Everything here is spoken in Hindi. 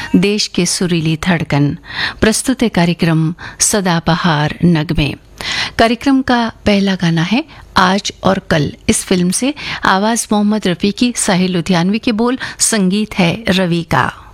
देश के सुरीली धड़कन। प्रस्तुत है कार्यक्रम सदाबहार नगमे। कार्यक्रम का पहला गाना है आज और कल। इस फिल्म से आवाज मोहम्मद रफी की, साहिल लुधियानवी के बोल, संगीत है रवि का।